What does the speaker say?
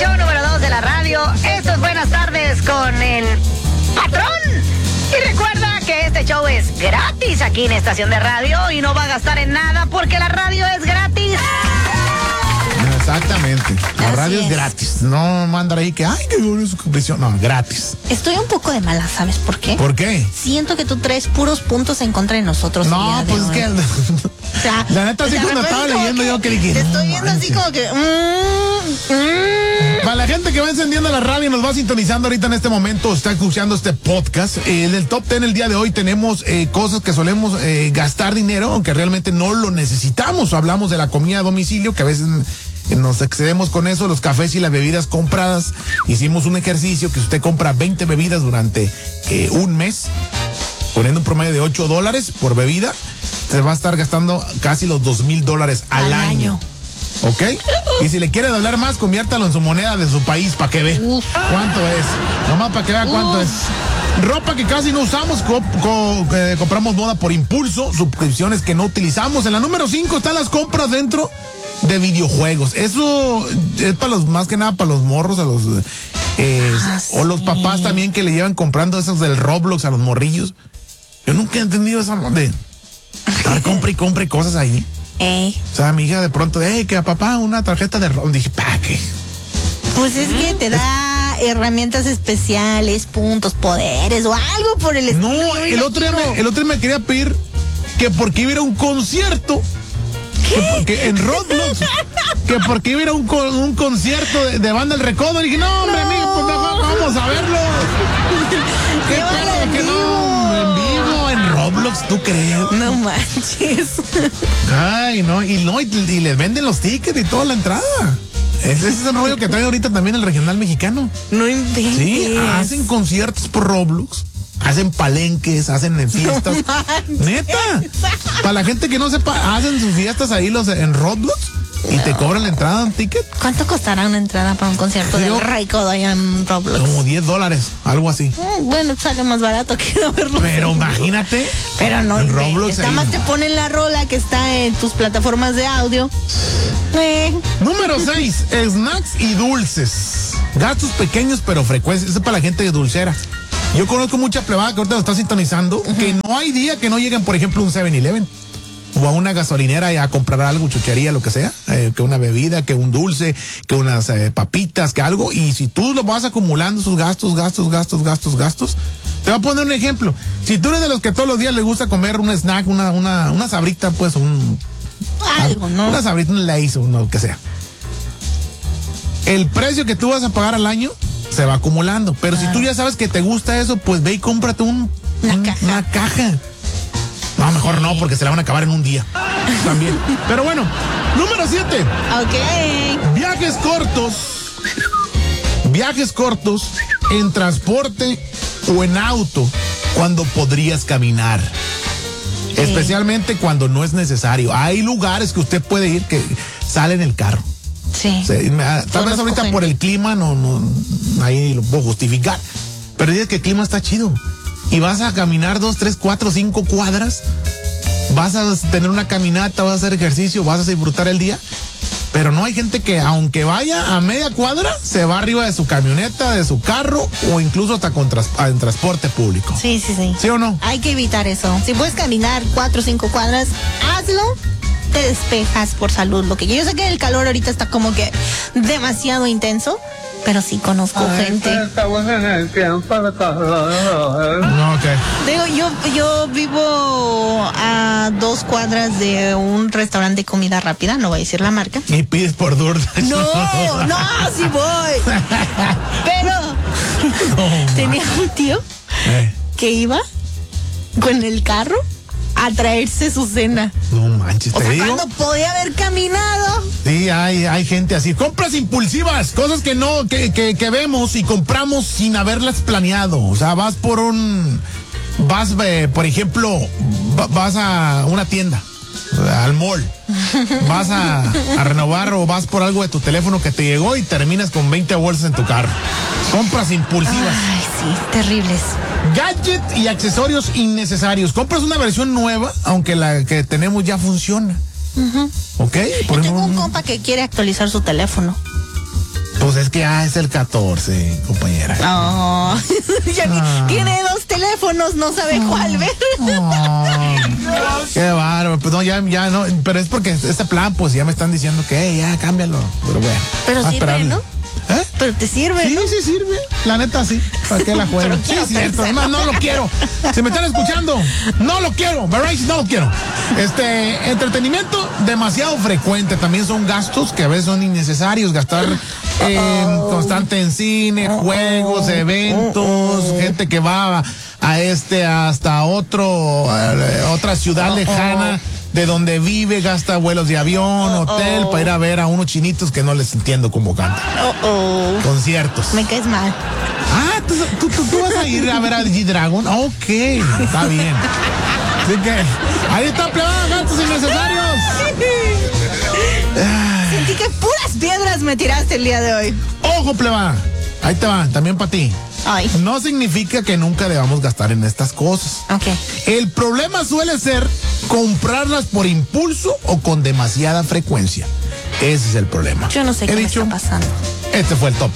show número 2 de la radio. Esto es Buenas Tardes con el patrón. Y recuerda que este show es gratis aquí en Estación de Radio y no va a gastar en nada porque la radio es gratis. Exactamente. La radio es gratis. No mandar ahí que, ay, qué bueno suscripción. No, gratis. Estoy un poco de mala, ¿sabes por qué? ¿Por qué? Siento que tú traes puros puntos en contra de nosotros. No, pues es que... O sea, la neta, así cuando estaba leyendo yo que dije... Te estoy viendo así como que... Para la gente que va encendiendo la radio y nos va sintonizando ahorita en este momento, está escuchando este podcast. En el Top 10 el día de hoy tenemos cosas que solemos gastar dinero, aunque realmente no lo necesitamos. Hablamos de la comida a domicilio, que a veces... nos excedemos con eso, los cafés y las bebidas compradas. Hicimos un ejercicio que si usted compra 20 bebidas durante un mes, poniendo un promedio de $8 por bebida, se va a estar gastando casi los $2,000 al año. ¿Ok? Y si le quiere doblar más, conviértalo en su moneda de su país para que vea cuánto es. Nomás para que vea cuánto es. Ropa que casi no usamos, compramos moda por impulso, suscripciones que no utilizamos. En la número 5 están las compras dentro de videojuegos. Eso es para los, más que nada para los morros, a los o los papás también que le llevan comprando esos del Roblox a los morrillos. Yo nunca he entendido esa de estar compre cosas ahí. O sea, mi hija de pronto, que a papá una tarjeta de Roblox. Dije, ¿para qué? Pues es que te da herramientas especiales, puntos, poderes o algo por el estilo. No, el otro día me quería pedir que porque iba a ir a un concierto. Que en Roblox, que porque iba a ir a un concierto de Banda El Recodo. Y dije, no, hombre, amigo, pues vamos a verlo. ¿Qué pedo? Que no, en vivo, en Roblox, ¿tú crees? No manches. Ay, no, y les venden los tickets y toda la entrada. Ese es el rollo que trae ahorita también el regional mexicano. No inventes. Sí, hacen conciertos por Roblox. Hacen palenques, hacen fiestas. Neta. Para la gente que no sepa, hacen sus fiestas ahí en Roblox y te cobran la entrada, un ticket. ¿Cuánto costará una entrada para un concierto de Recodo allá en Roblox? Como $10, algo así. Bueno, sale más barato que no verlo. Pero imagínate. Pero no, en Roblox. Nada más te ponen la rola que está en tus plataformas de audio. Número 6, snacks y dulces. Gastos pequeños pero frecuentes. Eso es para la gente de dulcera. Yo conozco mucha plebada que ahorita lo está sintonizando, que no hay día que no lleguen, por ejemplo, a un 7-Eleven o a una gasolinera a comprar algo, chuchería, lo que sea, que una bebida, que un dulce, que unas papitas, que algo. Y si tú lo vas acumulando, esos gastos, te voy a poner un ejemplo. Si tú eres de los que todos los días le gusta comer un snack, una sabrita, pues algo, ¿no? Una sabrita, un Lay's o lo que sea. El precio que tú vas a pagar al año se va acumulando. Pero si tú ya sabes que te gusta eso, pues ve y cómprate una caja. No, mejor no, porque se la van a acabar en un día. También. Pero bueno, número 7. Ok. Viajes cortos en transporte o en auto cuando podrías caminar. Especialmente cuando no es necesario. Hay lugares que usted puede ir que sale en el carro. Sí. Tal vez ahorita por el clima no ahí lo puedo justificar. Pero dices que el clima está chido. Y vas a caminar 2, 3, 4, 5 cuadras. Vas a tener una caminata, vas a hacer ejercicio, vas a disfrutar el día. Pero no hay gente que aunque vaya a media cuadra, se va arriba de su camioneta, de su carro o incluso hasta en transporte público. Sí. ¿Sí o no? Hay que evitar eso. Si puedes caminar 4 o 5 cuadras, hazlo. Te despejas por salud. Yo sé que el calor ahorita está como que demasiado intenso, pero sí conozco gente. Estamos en el tiempo de calor. No, ok. Digo, yo vivo a 2 cuadras de un restaurante de comida rápida, no voy a decir la marca. Y pides por DoorDash. No, sí voy. Pero tenía un tío que iba con el carro a traerse su cena. No manches, te digo. Cuando podía haber caminado. Sí, hay gente así. Compras impulsivas, cosas que vemos y compramos sin haberlas planeado. O sea, por ejemplo, vas a una tienda, al mall. Vas a renovar o vas por algo de tu teléfono que te llegó y terminas con 20 bolsas en tu carro. Compras impulsivas. Ay, sí, terribles. Gadgets y accesorios innecesarios. Compras una versión nueva, aunque la que tenemos ya funciona. ¿Ok? Yo tengo un compa que quiere actualizar su teléfono. Pues es que ya es el 14, compañera. Oh, tiene 2 teléfonos, no sabe cuál ver. Qué bárbaro. Pues no, ya no. Pero es porque este plan, pues ya me están diciendo que ya cámbialo. Pero bueno. Pero sirve, ¿no? ¿Eh? Pero te sirve, Sí, ¿no? sí sirve. La neta sí. ¿Para qué la juego? Sí, es cierto. Además, no lo quiero. Si me están escuchando, no lo quiero. Verizon, no lo quiero. Entretenimiento demasiado frecuente. También son gastos que a veces son innecesarios. Gastar constante en cine, juegos, eventos, gente que va hasta otra ciudad lejana de donde vive, gasta vuelos de avión, hotel, para ir a ver a unos chinitos que no les entiendo cómo cantan. Conciertos. Me caes mal. Ah, ¿tú vas a ir a ver a G-Dragon? Ok, está bien. Así que, ahí está, plebada, gastos innecesarios. Sentí que puras piedras me tiraste el día de hoy. Ojo, plebada. Ahí te va, también para ti. Ay. No significa que nunca debamos gastar en estas cosas. Ok. El problema suele ser comprarlas por impulso o con demasiada frecuencia. Ese es el problema. Yo no sé qué me está pasando. Este fue el top